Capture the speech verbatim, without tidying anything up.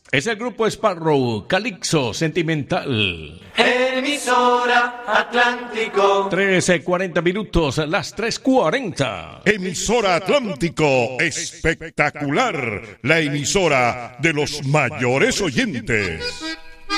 Es el grupo Sparrow, Calixo Sentimental. Emisora Atlántico. trece cuarenta minutos, las tres cuarenta. Emisora Atlántico, espectacular. La emisora de los mayores oyentes.